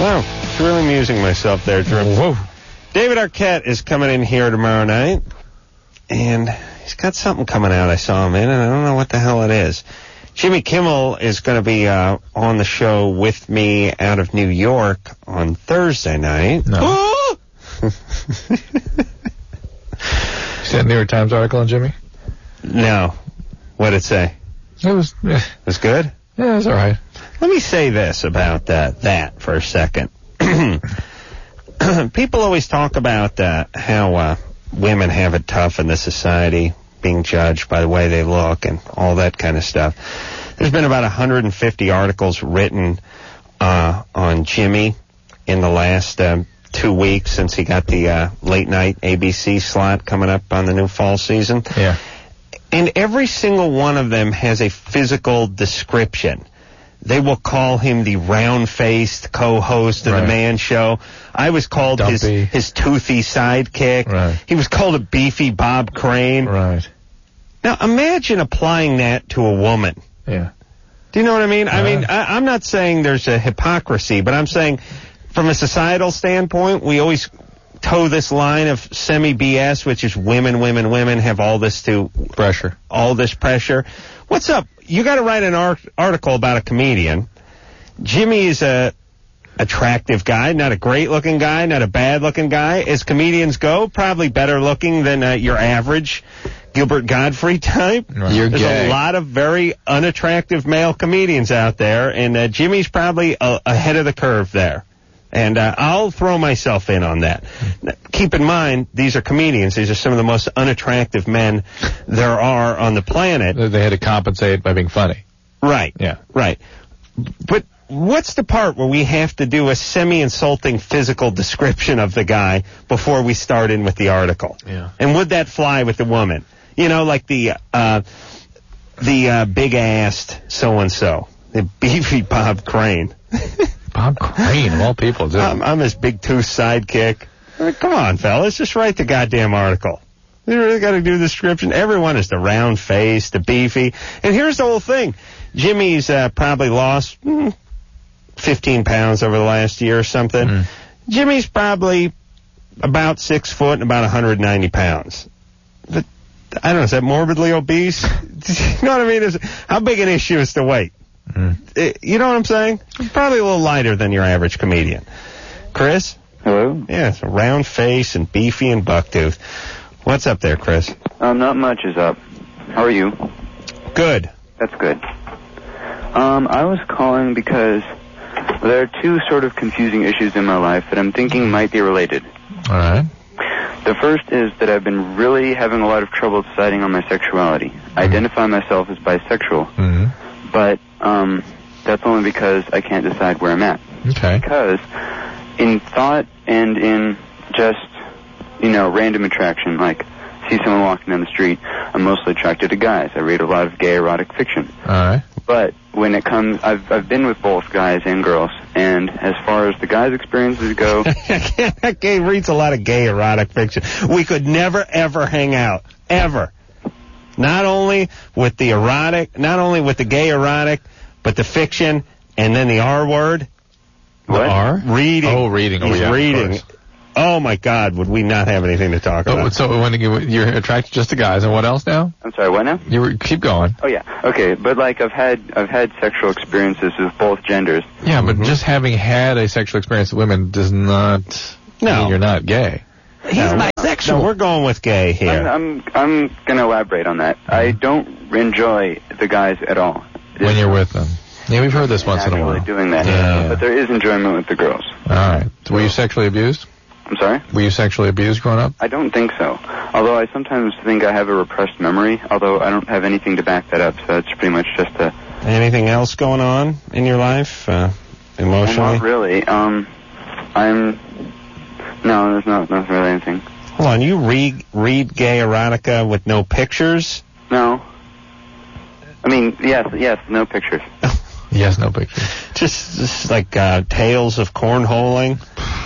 Wow, just really amusing myself there, Drew. Whoa. David Arquette is coming in here tomorrow night, and he's got something coming out I saw him in, and I don't know what the hell it is. Jimmy Kimmel is going to be on the show with me out of New York on Thursday night. No. You see that New York Times article on Jimmy? No. What'd it say? It was good? Yeah, it was all right. Let me say this about that for a second. People always talk about how women have it tough in this society, being judged by the way they look and all that kind of stuff. There's been about 150 articles written on Jimmy in the last 2 weeks since he got the late-night ABC slot coming up on the new fall season. Yeah. And every single one of them has a physical description. They will call him the round-faced co-host of the Man Show. I was called his toothy sidekick. Right. He was called a beefy Bob Crane. Right. Now, imagine applying that to a woman. Yeah. Do you know what I mean? I mean, I'm not saying there's a hypocrisy, but I'm saying from a societal standpoint, we always toe this line of semi-BS, which is women have all this pressure. What's up? You got to write an article about a comedian. Jimmy is a attractive guy, not a great-looking guy, not a bad-looking guy. As comedians go, probably better looking than your average Gilbert Gottfried type. Right. There's a lot of very unattractive male comedians out there, and Jimmy's probably ahead of the curve there. And I'll throw myself in on that. Keep in mind, these are comedians. These are some of the most unattractive men there are on the planet. They had to compensate by being funny. Right. Yeah. Right. But what's the part where we have to do a semi-insulting physical description of the guy before we start in with the article? Yeah. And would that fly with the woman? You know, like the big-assed so-and-so, the beefy Bob Crane. Bob Crane, of all people, too. I'm his big tooth sidekick. I mean, come on, fellas, just write the goddamn article. You really got to do the description. Everyone is the round face, the beefy. And here's the whole thing. Jimmy's probably lost 15 pounds over the last year or something. Jimmy's probably about 6 foot and about 190 pounds. But, I don't know, is that morbidly obese? You know what I mean? How big an issue is the weight? You know what I'm saying? Probably a little lighter than your average comedian. Chris? Hello? Yeah, it's a round face and beefy and bucktooth. What's up there, Chris? Not much is up. How are you? Good. That's good. I was calling because there are two sort of confusing issues in my life that I'm thinking might be related. All right. The first is that I've been really having a lot of trouble deciding on my sexuality. I identify myself as bisexual, but that's only because I can't decide where I'm at. Okay. Because in thought and in just, random attraction, like see someone walking down the street, I'm mostly attracted to guys. I read a lot of gay erotic fiction. All right. But when it comes, I've been with both guys and girls, and as far as the guys' experiences go... Gay reads a lot of gay erotic fiction. We could never, ever hang out. Ever. Not only with the gay erotic, but the fiction, and then the R word. What? R? Reading. Oh, reading. He's reading. Oh, my God, would we not have anything to talk about? So you're attracted just to guys, and what else now? I'm sorry, what now? Keep going. Oh, yeah. Okay, but like I've had sexual experiences with both genders. Yeah, but just having had a sexual experience with women does not mean you're not gay. He's bisexual. No, we're going with gay here. I'm going to elaborate on that. I don't enjoy the guys at all. When you're with them. Yeah, we've heard this once in a while. Doing that. Yeah. But there is enjoyment with the girls. All right. So were you sexually abused? I'm sorry? Were you sexually abused growing up? I don't think so. Although I sometimes think I have a repressed memory, although I don't have anything to back that up, so it's pretty much just a... Anything else going on in your life, emotionally? Well, not really. No, there's not really anything. Hold on, you read gay erotica with no pictures? No. I mean, yes, no pictures. Yes, no pictures. Just like tales of cornholing?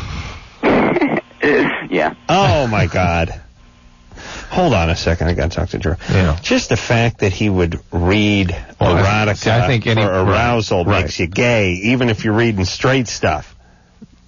Yeah. Oh, my God. Hold on a second. I got to talk to Drew. Yeah. Just the fact that he would read erotica I think for arousal makes you gay, even if you're reading straight stuff.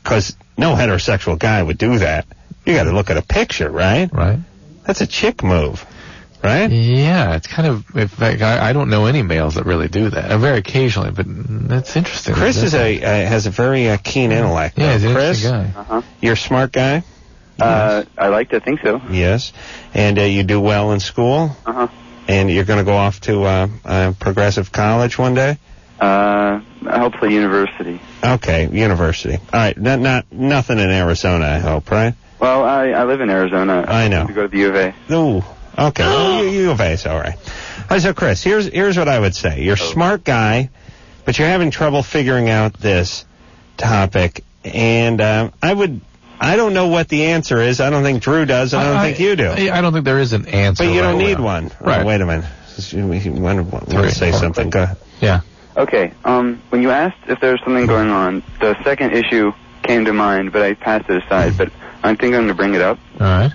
because no heterosexual guy would do that. You got to look at a picture, right? Right. That's a chick move, right? Yeah, it's kind of. In fact, I don't know any males that really do that. Very occasionally, but that's interesting. Chris has a very keen intellect. Yeah, he's an Chris, interesting guy. You're a smart guy. I like to think so. Yes, and you do well in school. And you're going to go off to progressive college one day. Hopefully university. Okay, university. All right, nothing in Arizona, I hope, right? Well, I live in Arizona. I know. To go to the U of A. Ooh, okay. Well, U of A is all right. All right, so Chris, here's what I would say. You're a smart guy, but you're having trouble figuring out this topic, and I don't know what the answer is. I don't think Drew does, and I don't think you do. I don't think there is an answer. But you don't need one. Right. Oh, wait a minute. You want to say something? Go ahead. Yeah. Okay. When you asked if there's something going on, the second issue came to mind, but I passed it aside. But I think I'm going to bring it up. All right.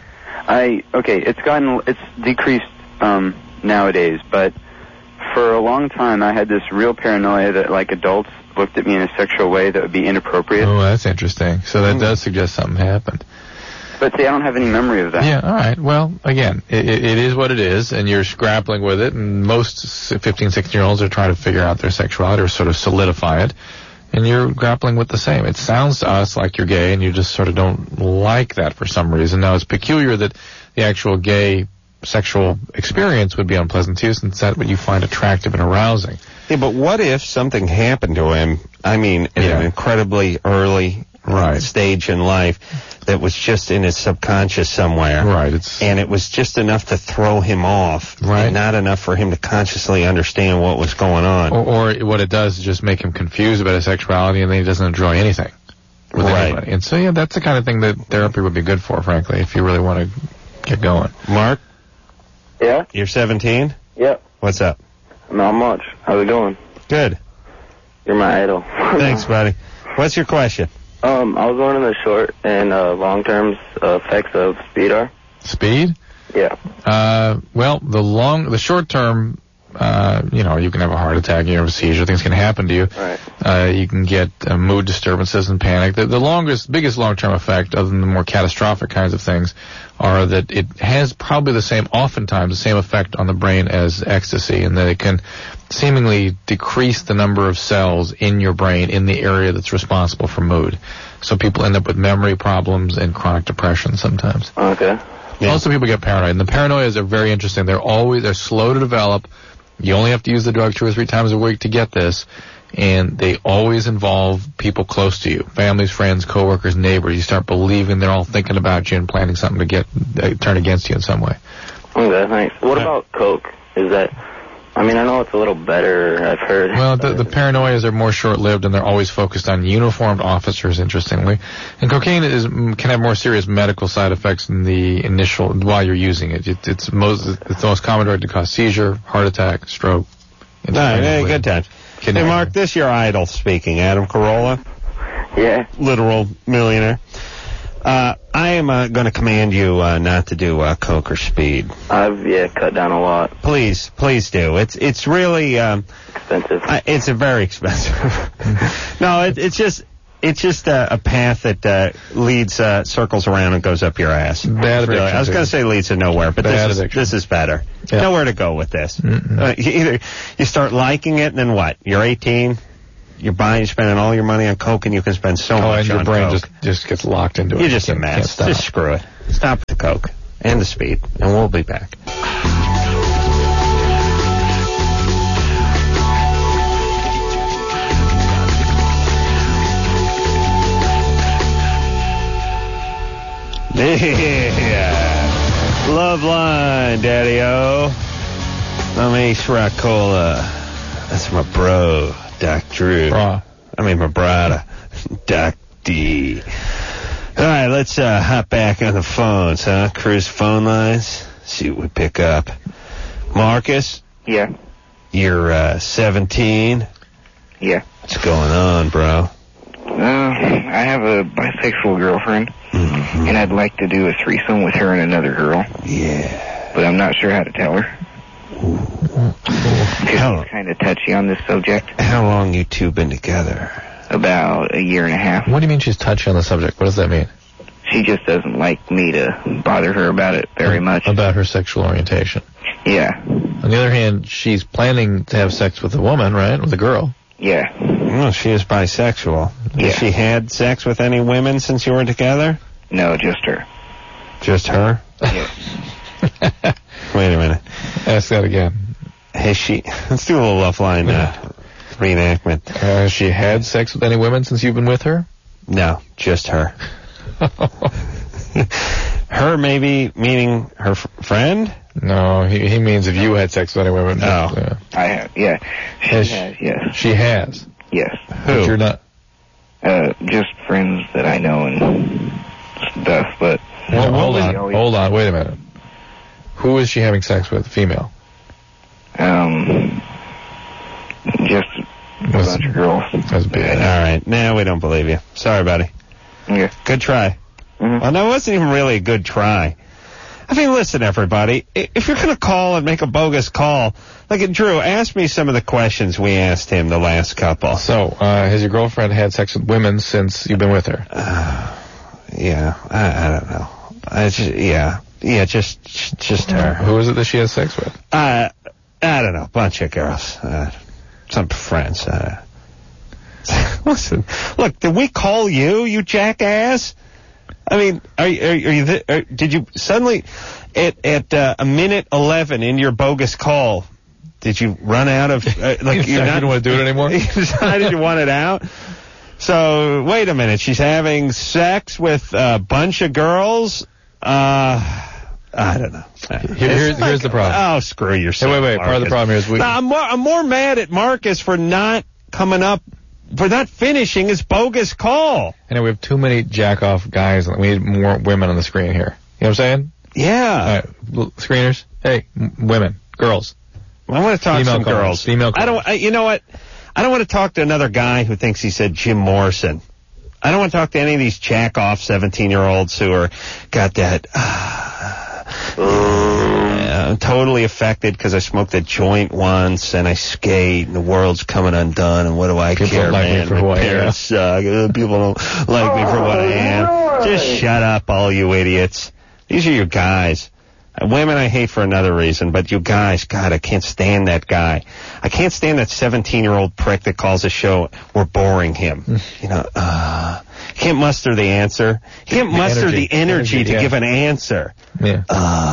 It's decreased nowadays, but for a long time I had this real paranoia that like adults looked at me in a sexual way that would be inappropriate. Oh, that's interesting. So that does suggest something happened. But see, I don't have any memory of that. Yeah, all right. Well, again, it is what it is, and you're grappling with it, and most 15, 16-year-olds are trying to figure out their sexuality or sort of solidify it, and you're grappling with the same. It sounds to us like you're gay, and you just sort of don't like that for some reason. Now, it's peculiar that the actual gay sexual experience would be unpleasant to you, since that's what you find attractive and arousing. Yeah, but what if something happened to him, in an incredibly early stage in life that was just in his subconscious somewhere. Right. And it was just enough to throw him off. Right. And not enough for him to consciously understand what was going on. Or what it does is just make him confused about his sexuality, and then he doesn't enjoy anything with anybody. And so, that's the kind of thing that therapy would be good for, frankly, if you really want to get going. Mark? Yeah? You're 17? Yep. What's up? Not much. How's it going? Good. You're my idol. Thanks, buddy. What's your question? I was wondering the short and long-term effects of speed are. Speed? Yeah. Well, the short-term, you can have a heart attack, you have a seizure, things can happen to you. Right. You can get mood disturbances and panic. The biggest long-term effect, other than the more catastrophic kinds of things, are that it has probably oftentimes the same effect on the brain as ecstasy, and that it can seemingly decrease the number of cells in your brain in the area that's responsible for mood. So people end up with memory problems and chronic depression sometimes. Okay. Yeah. Also, people get paranoid, and the paranoias are very interesting. They're slow to develop. You only have to use the drug 2 or 3 times a week to get this, and they always involve people close to you, families, friends, coworkers, neighbors. You start believing they're all thinking about you and planning something to turn against you in some way. Okay, thanks. What about coke? Is that... I know it's a little better, I've heard. Well, the paranoias are more short-lived, and they're always focused on uniformed officers, interestingly. And cocaine can have more serious medical side effects in the initial, while you're using it. It's the most common drug to cause seizure, heart attack, stroke. All right, good times. Hey, Mark, this is your idol speaking, Adam Carolla. Yeah. Literal millionaire. I am going to command you not to do coke or speed. I've cut down a lot. Please do. It's really expensive. It's very expensive. No, it's just a path that leads circles around and goes up your ass. Bad addiction. Really. I was going to say leads to nowhere, but this is better. Yeah. Nowhere to go with this. Either you start liking it, and then what? You're 18. You're spending all your money on coke, and you can spend so much on coke. And your brain just gets locked into it. You're just a mess. Just screw it. Stop with the coke and the speed, and we'll be back. Yeah. Love line, Daddy-O. I'm Ace Rockola. That's my bro. Doc Drew. My brother, Doc D. All right, let's hop back on the phones, huh? Cruise phone lines. See what we pick up. Marcus? Yeah. You're 17? Yeah. What's going on, bro? I have a bisexual girlfriend, and I'd like to do a threesome with her and another girl. Yeah. But I'm not sure how to tell her. She's kind of touchy on this subject. How long you two been together? about a year and a half. What do you mean she's touchy on the subject? What does that mean? She just doesn't like me to bother her about it very much. About her sexual orientation. Yeah. On the other hand, she's planning to have sex with a woman, right? With a girl. Yeah. Well, she is bisexual. Yeah. Has she had sex with any women since you were together? No, just her. Just her? Yeah. Wait a minute. Ask that again. Has she... Let's do a little offline reenactment. Has she had sex with any women since you've been with her? No, just her. Her maybe meaning her friend? No, he means if you had sex with any women. Oh. I have, yeah. She has, yes. She has? Yes. Who? But you're not... Just friends that I know and stuff, but... Well, hold on, wait a minute. Who is she having sex with, female? Just a bunch of girls. That's bad. All right, now we don't believe you. Sorry, buddy. Yeah. Good try. Mm-hmm. Well, no, it wasn't even really a good try. I mean, listen, everybody. If you're going to call and make a bogus call, like Drew, ask me some of the questions we asked him the last couple. So, has your girlfriend had sex with women since you've been with her? Yeah, I don't know. Just her. Who is it that she has sex with? I don't know. Bunch of girls. Some friends. Listen, look, did we call you, you jackass? I mean, did you suddenly, at a minute 11 in your bogus call, did you run out of, like, you don't want to do it anymore? You decided you want it out? So, wait a minute, she's having sex with a bunch of girls? I don't know. Here's the problem. Oh, screw yourself. Hey, wait. Marcus. Part of the problem here is I'm more mad at Marcus for not finishing his bogus call. I know we have too many jack-off guys. We need more women on the screen here. You know what I'm saying? Yeah. All right, screeners. Hey, women, girls. I want to talk to some girls. Female callers. You know what? I don't want to talk to another guy who thinks he said Jim Morrison. I don't want to talk to any of these jack-off 17-year-olds who are got that. I'm totally affected because I smoked a joint once and I skate and the world's coming undone and what do I care, like man? My parents suck. People don't like me for what I am. Just shut up, all you idiots. These are your guys. Women I hate for another reason, but you guys, God, I can't stand that guy. I can't stand that 17-year-old prick that calls a show, we're boring him. You know, he can't muster the answer. He can't muster the energy to give an answer. Yeah.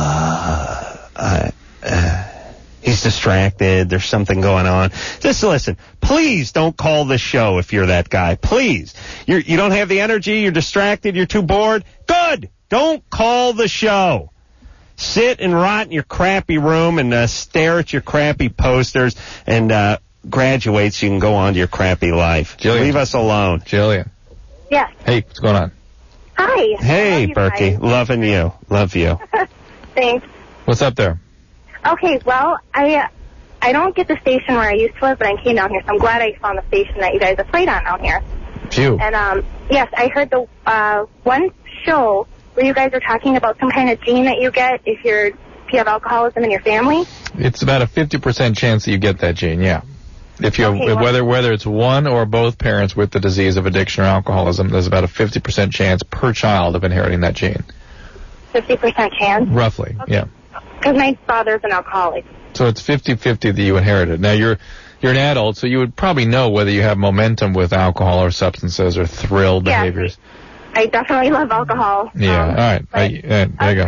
He's distracted. There's something going on. Just listen. Please don't call the show if you're that guy. Please. You don't have the energy. You're distracted. You're too bored. Good. Don't call the show. Sit and rot in your crappy room and stare at your crappy posters and graduate so you can go on to your crappy life. Jillian. Leave us alone. Jillian. Yes. Hey, what's going on? Hi. Hey, Berkey. Loving you. Love you. Thanks. What's up there? Okay, well, I don't get the station where I used to live, but I came down here, so I'm glad I found the station that you guys have played on down here. Phew. And, yes, I heard the one show where you guys are talking about some kind of gene that you get if you have alcoholism in your family. It's about a 50% chance that you get that gene, yeah. If you whether it's one or both parents with the disease of addiction or alcoholism, there's about a 50% chance per child of inheriting that gene. 50% chance? Roughly, okay. Yeah. Because my father's an alcoholic. So it's 50-50 that you inherited. Now you're an adult, so you would probably know whether you have momentum with alcohol or substances or thrill behaviors. I definitely love alcohol. Yeah, all right. There you go.